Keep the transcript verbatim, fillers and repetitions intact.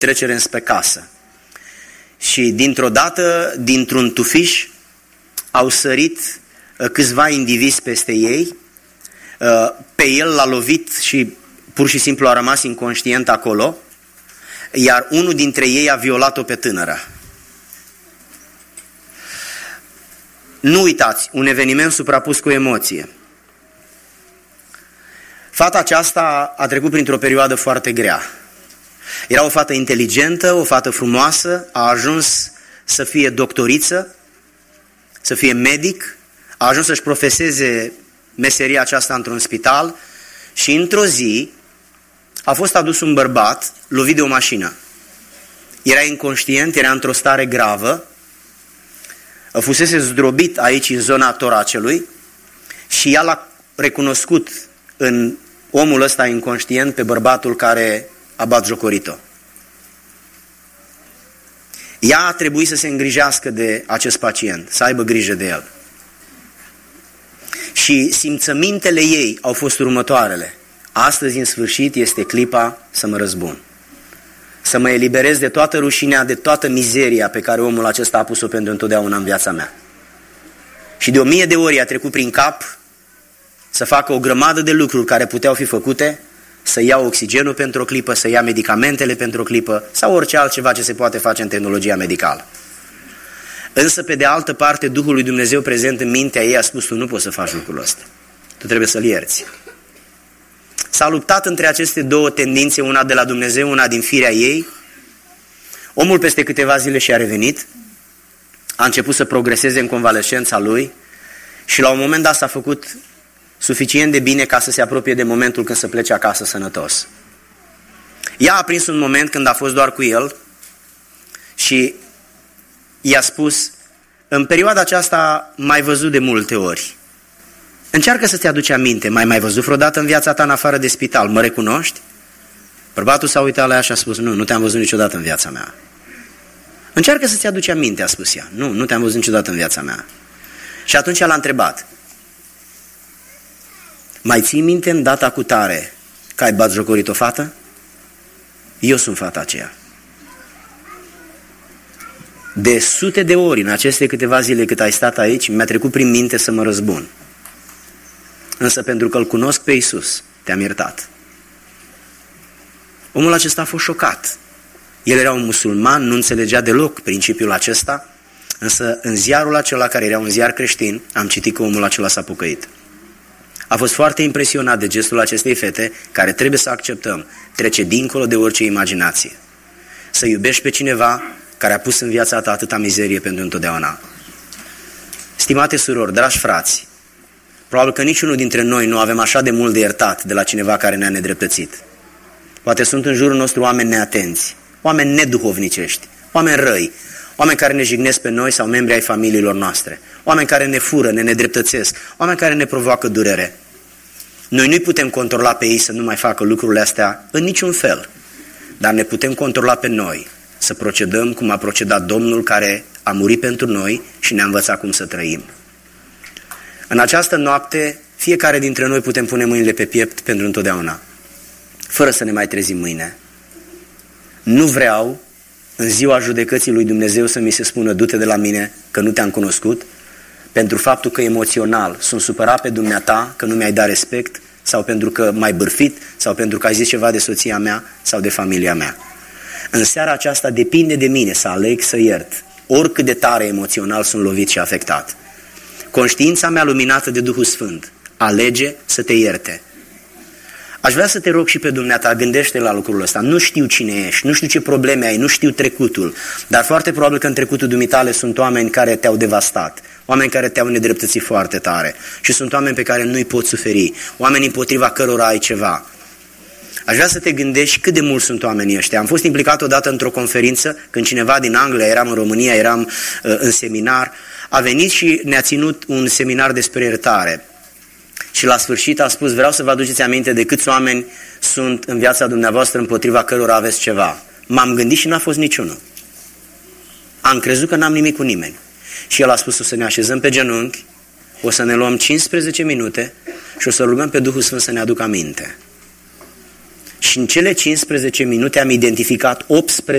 trecere înspre casă. Și dintr-o dată, dintr-un tufiș, au sărit câțiva indivizi peste ei, pe el l-a lovit și pur și simplu a rămas inconștient acolo, iar unul dintre ei a violat-o pe tânără. Nu uitați, un eveniment suprapus cu emoție. Fata aceasta a trecut printr-o perioadă foarte grea. Era o fată inteligentă, o fată frumoasă, a ajuns să fie doctoriță, să fie medic, a ajuns să-și profeseze meseria aceasta într-un spital și într-o zi a fost adus un bărbat lovit de o mașină. Era inconștient, era într-o stare gravă, fusese zdrobit aici în zona toracelui și ea l-a recunoscut în omul ăsta inconștient pe bărbatul care a batjocorit-o. Ea a trebuit să se îngrijească de acest pacient, să aibă grijă de el. Și simțămintele ei au fost următoarele. Astăzi, în sfârșit, este clipa să mă răzbun. Să mă eliberez de toată rușinea, de toată mizeria pe care omul acesta a pus-o pentru întotdeauna în viața mea. Și de o mie de ori a trecut prin cap să facă o grămadă de lucruri care puteau fi făcute, să ia oxigenul pentru o clipă, să ia medicamentele pentru o clipă sau orice altceva ce se poate face în tehnologia medicală. Însă, pe de altă parte, Duhul lui Dumnezeu prezent în mintea ei a spus: tu nu poți să faci lucrul ăsta. Tu trebuie să-l ierți. S-a luptat între aceste două tendințe, una de la Dumnezeu, una din firea ei. Omul peste câteva zile și-a revenit, a început să progreseze în convalescența lui și la un moment dat s-a făcut suficient de bine ca să se apropie de momentul când să plece acasă sănătos. Ea a prins un moment când a fost doar cu el și i-a spus: în perioada aceasta m-ai văzut de multe ori. Încearcă să-ți aduci aminte, m-ai mai văzut vreodată în viața ta în afară de spital, mă recunoști? Bărbatul s-a uitat la ea și a spus: nu, nu te-am văzut niciodată în viața mea. Încearcă să-ți aduci aminte, a spus ea. Nu, nu te-am văzut niciodată în viața mea. Și atunci l-a întrebat: mai ții minte în data cu tare că ai batjocorit o fată? Eu sunt fata aceea. De sute de ori în aceste câteva zile cât ai stat aici, mi-a trecut prin minte să mă răzbun. Însă pentru că îl cunosc pe Iisus, te-am iertat. Omul acesta a fost șocat. El era un musulman, nu înțelegea deloc principiul acesta, însă în ziarul acela, care era un ziar creștin, am citit că omul acela s-a pocăit. A fost foarte impresionat de gestul acestei fete, care, trebuie să acceptăm, trece dincolo de orice imaginație. Să iubești pe cineva care a pus în viața ta atâta mizerie pentru întotdeauna. Stimate surori, dragi frați, probabil că niciunul dintre noi nu avem așa de mult de iertat de la cineva care ne-a nedreptățit. Poate sunt în jurul nostru oameni neatenți, oameni neduhovnicești, oameni răi, oameni care ne jignesc pe noi sau membri ai familiilor noastre, oameni care ne fură, ne nedreptățesc, oameni care ne provoacă durere. Noi nu-i putem controla pe ei să nu mai facă lucrurile astea în niciun fel, dar ne putem controla pe noi, să procedăm cum a procedat Domnul care a murit pentru noi și ne-a învățat cum să trăim. În această noapte, fiecare dintre noi putem pune mâinile pe piept pentru întotdeauna, fără să ne mai trezim mâine. Nu vreau în ziua judecății lui Dumnezeu să mi se spună: du-te de la mine că nu te-am cunoscut, pentru faptul că emoțional sunt supărat pe dumneata că nu mi-ai dat respect, sau pentru că m-ai bârfit, sau pentru că ai zis ceva de soția mea sau de familia mea. În seara aceasta depinde de mine să aleg să iert, oricât de tare emoțional sunt lovit și afectat. Conștiința mea luminată de Duhul Sfânt alege să te ierte. Aș vrea să te rog și pe dumneata, gândește la lucrul ăsta. Nu știu cine ești, nu știu ce probleme ai, nu știu trecutul, dar foarte probabil că în trecutul dumitale sunt oameni care te-au devastat, oameni care te-au nedreptățit foarte tare și sunt oameni pe care nu-i poți suferi, oameni împotriva cărora ai ceva. Aș vrea să te gândești cât de mulți sunt oamenii ăștia. Am fost implicat odată într-o conferință, când cineva din Anglia, eram în România, eram uh, în seminar, a venit și ne-a ținut un seminar despre iertare. Și la sfârșit a spus: vreau să vă aduceți aminte de câți oameni sunt în viața dumneavoastră împotriva cărora aveți ceva. M-am gândit și n-a fost niciunul. Am crezut că n-am nimic cu nimeni. Și el a spus: o să ne așezăm pe genunchi, o să ne luăm cincisprezece minute și o să rugăm pe Duhul Sfânt să ne aducă aminte. Și în cele cincisprezece minute am identificat optsprezece